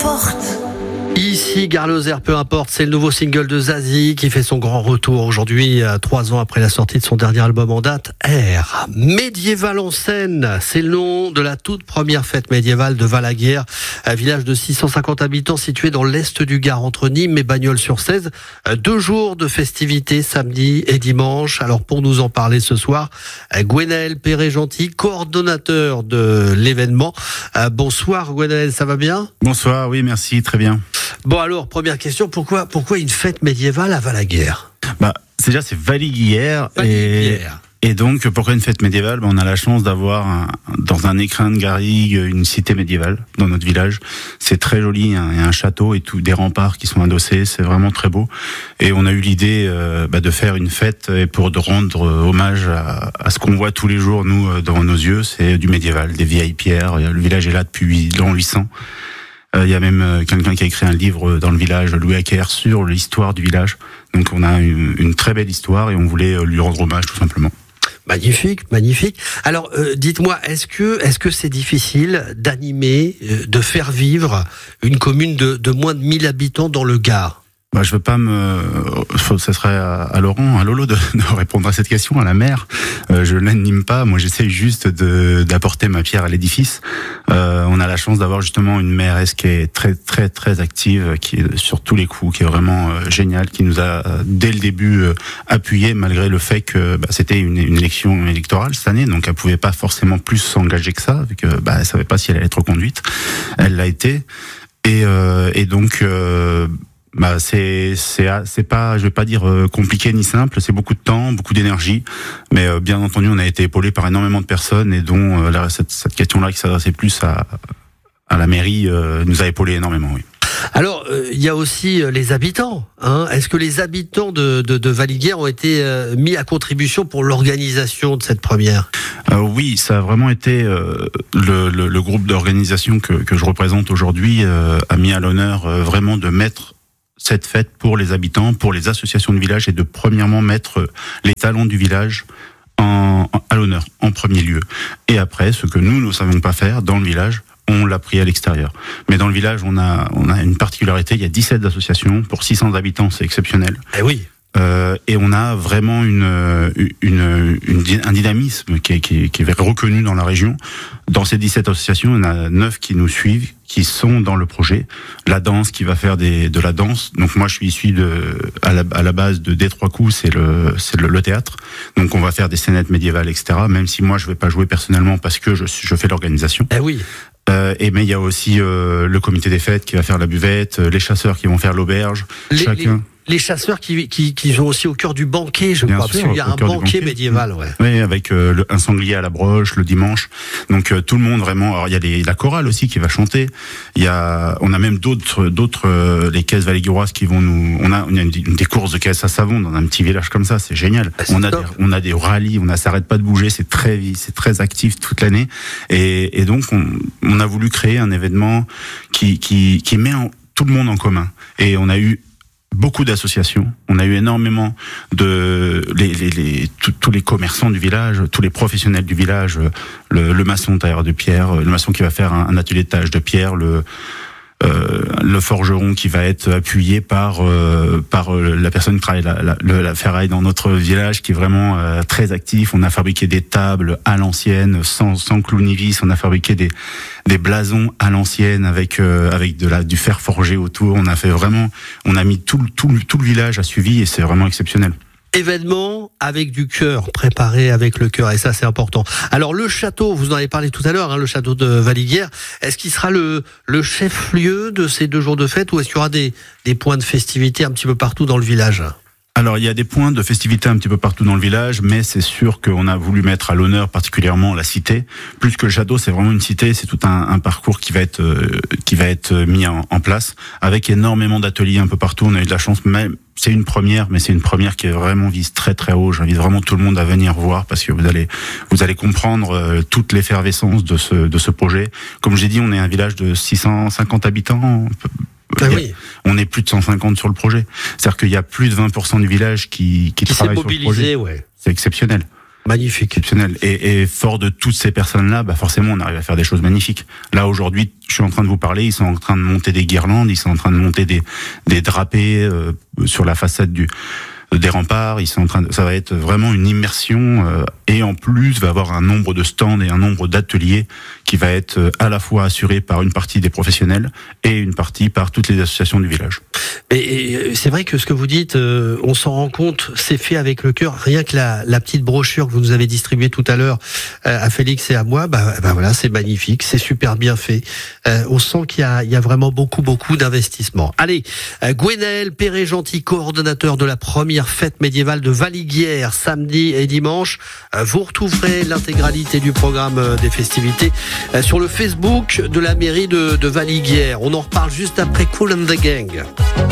importe. Ici, Gare Lozère, peu importe, c'est le nouveau single de Zazie qui fait son grand retour aujourd'hui, 3 ans après la sortie de son dernier album en date, R. Médiéval en scène, c'est le nom de la toute première fête médiévale de Valaguière, un village de 650 habitants situé dans l'est du Gard, entre Nîmes et Bagnols-sur-Cèze. 2 jours de festivités, samedi et dimanche. Alors pour nous en parler ce soir, Gwenaël Perret-Gentil, coordonnateur de l'événement. Bonsoir Gwenaël, ça va bien ? Bonsoir, oui merci, très bien. Bon alors, première question, pourquoi une fête médiévale à Valaguière ? Déjà c'est Valaguière et donc pourquoi une fête médiévale ? On a la chance d'avoir dans un écrin de garrigue une cité médiévale dans notre village. C'est très joli, il y a un château et tout, des remparts qui sont adossés, c'est vraiment très beau. Et on a eu l'idée de faire une fête et de rendre hommage à ce qu'on voit tous les jours nous devant nos yeux, c'est du médiéval, des vieilles pierres. Le village est là depuis l'an 800. Il y a même quelqu'un qui a écrit un livre dans le village, Louis Acker, sur l'histoire du village. Donc on a une très belle histoire et on voulait lui rendre hommage tout simplement. Magnifique, magnifique. Alors dites-moi, est-ce que c'est difficile d'animer, de faire vivre une commune de moins de 1000 habitants dans le Gard ? Je veux pas ça serait à Laurent, à Lolo de répondre à cette question, à la maire. Je l'anime pas. Moi, j'essaye juste d'apporter ma pierre à l'édifice. On a la chance d'avoir justement une mairesse qui est très, très, très active, qui est sur tous les coups, qui est vraiment géniale, qui nous a, dès le début, appuyé, malgré le fait que, c'était une élection électorale cette année, donc elle pouvait pas forcément plus s'engager que ça, vu que, elle savait pas si elle allait être reconduite. Elle l'a été. Et donc, c'est pas, je vais pas dire compliqué ni simple, c'est beaucoup de temps, beaucoup d'énergie, mais bien entendu on a été épaulé par énormément de personnes et dont cette question-là qui s'adressait plus à la mairie nous a épaulé énormément, oui. Alors, il y a aussi les habitants. Est-ce que les habitants de Valaguière ont été mis à contribution pour l'organisation de cette première ? Oui, ça a vraiment été le groupe d'organisation que je représente aujourd'hui a mis à l'honneur vraiment de mettre cette fête pour les habitants, pour les associations de village et de premièrement mettre les talents du village à l'honneur en premier lieu. Et après, ce que nous ne savons pas faire dans le village, on l'a pris à l'extérieur. Mais dans le village, on a une particularité, il y a 17 associations pour 600 habitants, c'est exceptionnel. Eh oui. Et on a vraiment un dynamisme qui est reconnu dans la région. Dans ces 17 associations, il y en a 9 qui nous suivent, qui sont dans le projet. La danse, qui va faire de la danse. Donc moi, je suis issu à la base de Détroit Coups, c'est le théâtre. Donc on va faire des scénettes médiévales, etc. Même si moi, je vais pas jouer personnellement parce que je fais l'organisation. Eh oui. Mais il y a aussi le comité des fêtes qui va faire la buvette, les chasseurs qui vont faire l'auberge. Les chasseurs qui sont aussi au cœur du banquet, je crois, parce qu'il y a un banquet médiéval, ouais. Oui, avec un sanglier à la broche le dimanche. Donc tout le monde vraiment. Alors il y a la chorale aussi qui va chanter. On a même d'autres les caisses valaguiéroises qui vont on a des courses de caisses à savon dans un petit village comme ça, c'est génial. On a des rallyes, ça s'arrête pas de bouger, c'est très actif toute l'année. Et donc on a voulu créer un événement qui met tout le monde en commun. Et on a eu beaucoup d'associations, on a eu énormément tous les commerçants du village, tous les professionnels du village, le maçon tailleur de pierre, le maçon qui va faire un atelier de taillage de pierre, le forgeron qui va être appuyé par la personne qui travaille la ferraille dans notre village, qui est vraiment très actif. On a fabriqué des tables à l'ancienne, sans clous ni vis. On a fabriqué des blasons à l'ancienne avec du fer forgé autour. On a mis tout le village a suivi et c'est vraiment exceptionnel. Événement avec du cœur, préparé avec le cœur, et ça c'est important. Alors le château, vous en avez parlé tout à l'heure, le château de Valaguière, est-ce qu'il sera le chef-lieu de ces 2 jours de fête, ou est-ce qu'il y aura des points de festivité un petit peu partout dans le village ? Alors il y a des points de festivité un petit peu partout dans le village, mais c'est sûr qu'on a voulu mettre à l'honneur particulièrement la cité. Plus que le château, c'est vraiment une cité, c'est tout un parcours qui va être mis en place, avec énormément d'ateliers un peu partout. On a eu de la chance, même c'est une première, mais c'est une première qui vraiment vise très très haut. J'invite vraiment tout le monde à venir voir parce que vous allez comprendre toute l'effervescence de ce projet. Comme j'ai dit, on est un village de 650 habitants. Oui. On est plus de 150 sur le projet. C'est-à-dire qu'il y a plus de 20% du village qui travaille sur le projet. Ouais. C'est exceptionnel. Magnifique. Exceptionnel. Et fort de toutes ces personnes-là, forcément, on arrive à faire des choses magnifiques. Là, aujourd'hui, je suis en train de vous parler, ils sont en train de monter des guirlandes, ils sont en train de monter des drapés sur la façade des remparts. Ça va être vraiment une immersion et en plus va avoir un nombre de stands et un nombre d'ateliers qui va être à la fois assuré par une partie des professionnels et une partie par toutes les associations du village. Et c'est vrai que ce que vous dites, on s'en rend compte, c'est fait avec le cœur. Rien que la petite brochure que vous nous avez distribuée tout à l'heure à Félix et à moi, voilà, c'est magnifique, c'est super bien fait. On sent qu'il y a vraiment beaucoup d'investissement. Allez, Gwenaël Perret-Gentil, coordonnateur de la première fête médiévale de Valiguière, samedi et dimanche. Vous retrouverez l'intégralité du programme des festivités sur le Facebook de la mairie de Valiguière. On en reparle juste après Kool and the Gang.